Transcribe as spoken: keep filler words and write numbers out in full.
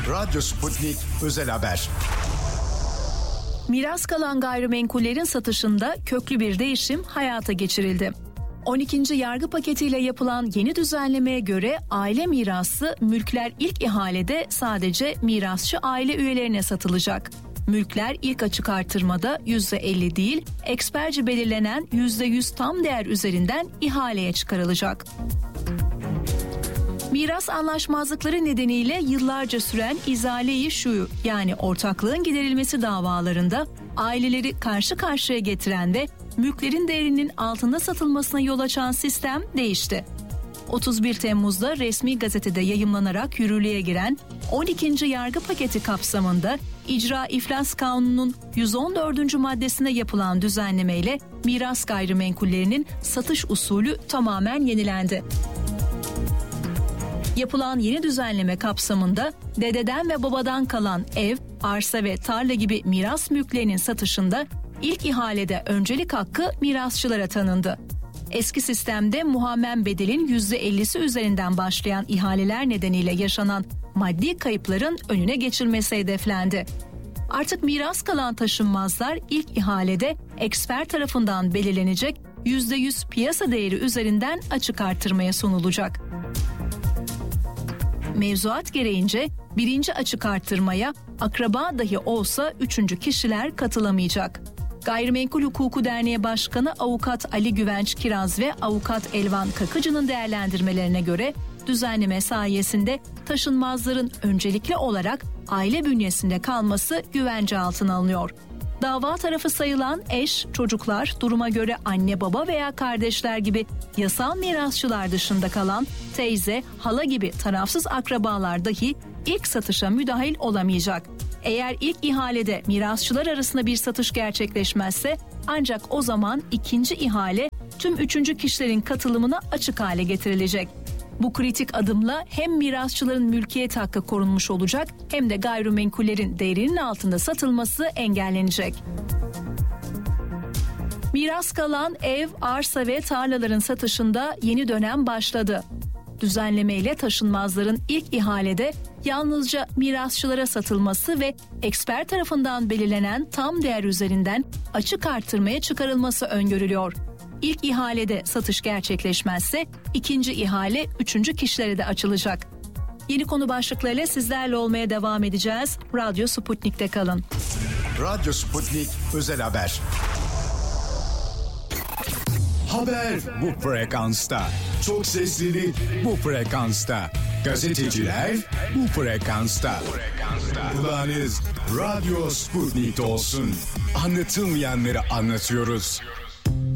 Radyo Sputnik Özel Haber. Miras kalan gayrimenkullerin satışında köklü bir değişim hayata geçirildi. on ikinci yargı paketiyle yapılan yeni düzenlemeye göre aile mirası mülkler ilk ihalede sadece mirasçı aile üyelerine satılacak. Mülkler ilk açık artırmada yüzde elli değil, eksperce belirlenen yüzde yüz tam değer üzerinden ihaleye çıkarılacak. Miras anlaşmazlıkları nedeniyle yıllarca süren izale-i şuyu yani ortaklığın giderilmesi davalarında aileleri karşı karşıya getiren ve mülklerin değerinin altında satılmasına yol açan sistem değişti. otuz bir Temmuz'da resmi gazetede yayımlanarak yürürlüğe giren on ikinci yargı paketi kapsamında İcra İflas Kanunu'nun yüz on dördüncü maddesine yapılan düzenlemeyle miras gayrimenkullerinin satış usulü tamamen yenilendi. Yapılan yeni düzenleme kapsamında dededen ve babadan kalan ev, arsa ve tarla gibi miras mülklerinin satışında ilk ihalede öncelik hakkı mirasçılara tanındı. Eski sistemde muhammen bedelin yüzde ellisi üzerinden başlayan ihaleler nedeniyle yaşanan maddi kayıpların önüne geçilmesi hedeflendi. Artık miras kalan taşınmazlar ilk ihalede eksper tarafından belirlenecek yüzde yüz piyasa değeri üzerinden açık artırmaya sunulacak. Mevzuat gereğince birinci açık artırmaya akraba dahi olsa üçüncü kişiler katılamayacak. Gayrimenkul Hukuku Derneği Başkanı Avukat Ali Güvenç Kiraz ve Avukat Elvan Kakıcı'nın değerlendirmelerine göre düzenleme sayesinde taşınmazların öncelikli olarak aile bünyesinde kalması güvence altına alınıyor. Dava tarafı sayılan eş, çocuklar, duruma göre anne baba veya kardeşler gibi yasal mirasçılar dışında kalan teyze, hala gibi tarafsız akrabalar dahi ilk satışa müdahil olamayacak. Eğer ilk ihalede mirasçılar arasında bir satış gerçekleşmezse ancak o zaman ikinci ihale tüm üçüncü kişilerin katılımına açık hale getirilecek. Bu kritik adımla hem mirasçıların mülkiyet hakkı korunmuş olacak hem de gayrimenkullerin değerinin altında satılması engellenecek. Miras kalan ev, arsa ve tarlaların satışında yeni dönem başladı. Düzenlemeyle taşınmazların ilk ihalede yalnızca mirasçılara satılması ve eksper tarafından belirlenen tam değer üzerinden açık artırmaya çıkarılması öngörülüyor. İlk ihalede satış gerçekleşmezse ikinci ihale üçüncü kişilere de açılacak. Yeni konu başlıklarıyla sizlerle olmaya devam edeceğiz. Radyo Sputnik'te kalın. Radyo Sputnik Özel Haber. Haber bu frekansta. Çok seslili bu frekansta. Gazeteciler bu frekansta. Kulağınız Radyo Sputnik'te olsun. Anlatılmayanları anlatıyoruz.